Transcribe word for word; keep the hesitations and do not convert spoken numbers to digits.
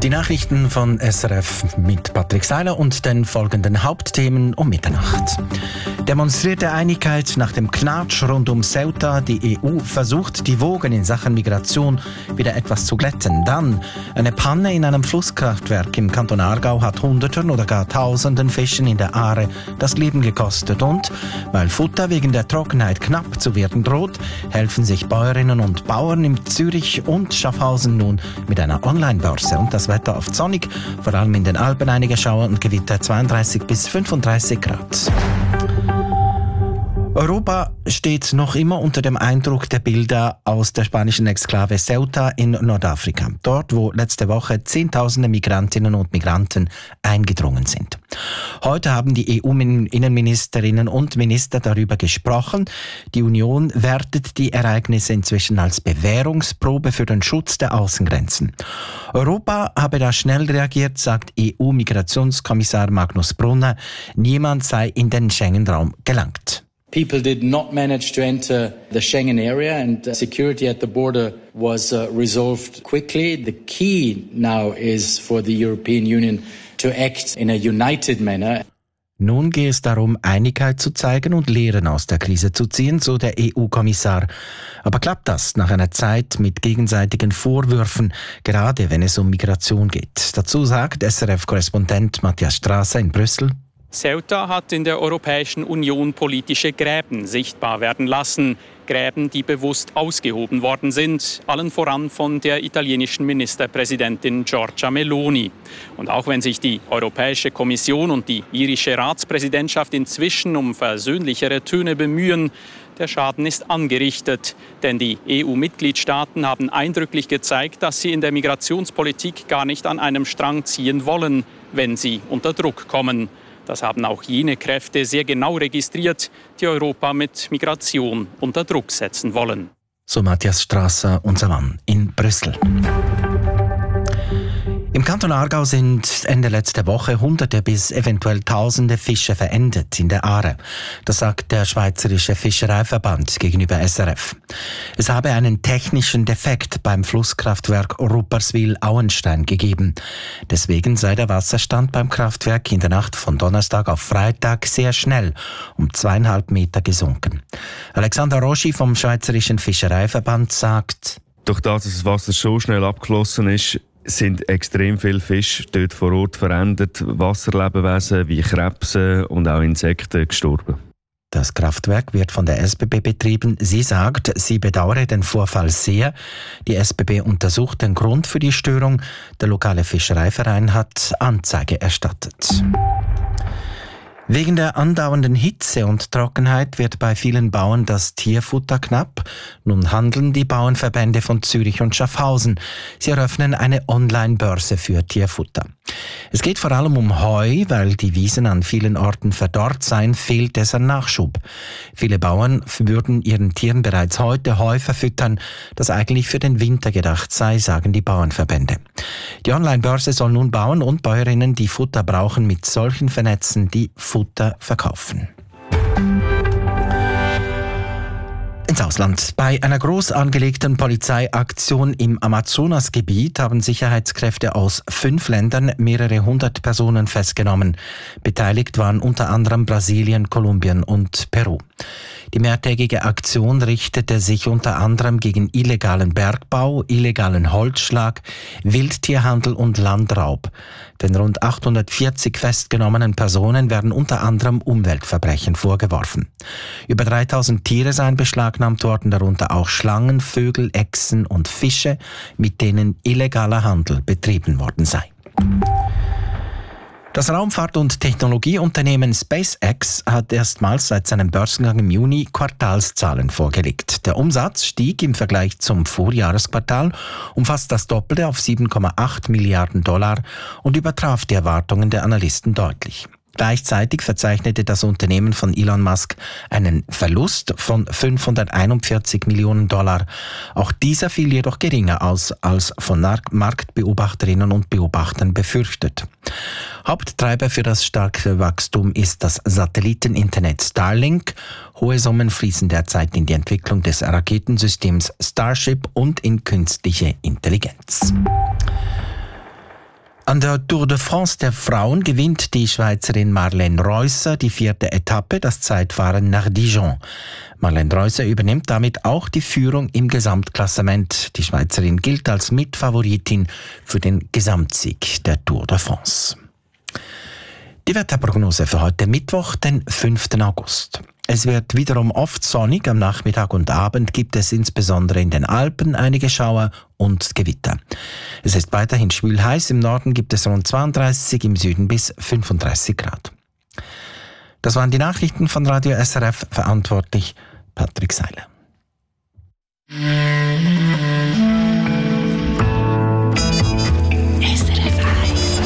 Die Nachrichten von S R F mit Patrick Seiler und den folgenden Hauptthemen um Mitternacht. Demonstrierte Einigkeit nach dem Knatsch rund um Ceuta. Die E U versucht, die Wogen in Sachen Migration wieder etwas zu glätten. Dann eine Panne in einem Flusskraftwerk im Kanton Aargau hat Hunderten oder gar Tausenden Fischen in der Aare das Leben gekostet. Und weil Futter wegen der Trockenheit knapp zu werden droht, helfen sich Bäuerinnen und Bauern in Zürich und Schaffhausen nun mit einer Online-Börse. Und das Wetter oft sonnig, vor allem in den Alpen einige Schauer und Gewitter, zweiunddreißig bis fünfunddreißig Grad. Europa steht noch immer unter dem Eindruck der Bilder aus der spanischen Exklave Ceuta in Nordafrika. Dort, wo letzte Woche Zehntausende Migrantinnen und Migranten eingedrungen sind. Heute haben die E U-Innenministerinnen und Minister darüber gesprochen. Die Union wertet die Ereignisse inzwischen als Bewährungsprobe für den Schutz der Außengrenzen. Europa habe da schnell reagiert, sagt E U-Migrationskommissar Magnus Brunner. Niemand sei in den Schengen-Raum gelangt. People did not manage to enter the Schengen area, and uh, security at the border was uh, resolved quickly. The key now is for the European Union to act in a united manner. Nun gehe es darum, Einigkeit zu zeigen und Lehren aus der Krise zu ziehen, so der E U-Kommissar. Aber klappt das nach einer Zeit mit gegenseitigen Vorwürfen, gerade wenn es um Migration geht? Dazu sagt S R F-Korrespondent Matthias Strasser in Brüssel: Ceuta hat in der Europäischen Union politische Gräben sichtbar werden lassen. Gräben, die bewusst ausgehoben worden sind, allen voran von der italienischen Ministerpräsidentin Giorgia Meloni. Und auch wenn sich die Europäische Kommission und die irische Ratspräsidentschaft inzwischen um versöhnlichere Töne bemühen, der Schaden ist angerichtet. Denn die E U-Mitgliedstaaten haben eindrücklich gezeigt, dass sie in der Migrationspolitik gar nicht an einem Strang ziehen wollen, wenn sie unter Druck kommen. Das haben auch jene Kräfte sehr genau registriert, die Europa mit Migration unter Druck setzen wollen. So Matthias Strasser, unser Mann in Brüssel. Im Kanton Aargau sind Ende letzter Woche Hunderte bis eventuell Tausende Fische verendet in der Aare. Das sagt der Schweizerische Fischereiverband gegenüber S R F. Es habe einen technischen Defekt beim Flusskraftwerk Rupperswil-Auenstein gegeben. Deswegen sei der Wasserstand beim Kraftwerk in der Nacht von Donnerstag auf Freitag sehr schnell um zweieinhalb Meter gesunken. Alexander Roschi vom Schweizerischen Fischereiverband sagt: Durch das, dass das Wasser so schnell abgeflossen ist, sind extrem viele Fische dort vor Ort verändert, Wasserlebewesen wie Krebse und auch Insekten gestorben. Das Kraftwerk wird von der S B B betrieben. Sie sagt, sie bedauere den Vorfall sehr. Die S B B untersucht den Grund für die Störung. Der lokale Fischereiverein hat Anzeige erstattet. Wegen der andauernden Hitze und Trockenheit wird bei vielen Bauern das Tierfutter knapp. Nun handeln die Bauernverbände von Zürich und Schaffhausen. Sie eröffnen eine Online-Börse für Tierfutter. Es geht vor allem um Heu, weil die Wiesen an vielen Orten verdorrt seien, fehlt es an Nachschub. Viele Bauern würden ihren Tieren bereits heute Heu verfüttern, das eigentlich für den Winter gedacht sei, sagen die Bauernverbände. Die Online-Börse soll nun Bauern und Bäuerinnen, die Futter brauchen, mit solchen vernetzen, die Futter verkaufen. Ins Ausland. Bei einer groß angelegten Polizeiaktion im Amazonasgebiet haben Sicherheitskräfte aus fünf Ländern mehrere hundert Personen festgenommen. Beteiligt waren unter anderem Brasilien, Kolumbien und Peru. Die mehrtägige Aktion richtete sich unter anderem gegen illegalen Bergbau, illegalen Holzschlag, Wildtierhandel und Landraub. Den rund achthundertvierzig festgenommenen Personen werden unter anderem Umweltverbrechen vorgeworfen. Über dreitausend Tiere seien beschlagnahmt worden, darunter auch Schlangen, Vögel, Echsen und Fische, mit denen illegaler Handel betrieben worden sei. Das Raumfahrt- und Technologieunternehmen SpaceX hat erstmals seit seinem Börsengang im Juni Quartalszahlen vorgelegt. Der Umsatz stieg im Vergleich zum Vorjahresquartal um fast das Doppelte auf sieben Komma acht Milliarden Dollar und übertraf die Erwartungen der Analysten deutlich. Gleichzeitig verzeichnete das Unternehmen von Elon Musk einen Verlust von fünfhunderteinundvierzig Millionen Dollar. Auch dieser fiel jedoch geringer aus als von Marktbeobachterinnen und Beobachtern befürchtet. Haupttreiber für das starke Wachstum ist das Satelliteninternet Starlink. Hohe Summen fließen derzeit in die Entwicklung des Raketensystems Starship und in künstliche Intelligenz. An der Tour de France der Frauen gewinnt die Schweizerin Marlene Reusser die vierte Etappe, das Zeitfahren nach Dijon. Marlene Reusser übernimmt damit auch die Führung im Gesamtklassement. Die Schweizerin gilt als Mitfavoritin für den Gesamtsieg der Tour de France. Die Wetterprognose für heute Mittwoch, den fünften August. Es wird wiederum oft sonnig, am Nachmittag und Abend gibt es insbesondere in den Alpen einige Schauer und Gewitter. Es ist weiterhin schwül heiß, im Norden gibt es rund zweiunddreißig, im Süden bis fünfunddreißig Grad. Das waren die Nachrichten von Radio S R F, verantwortlich Patrick Seiler.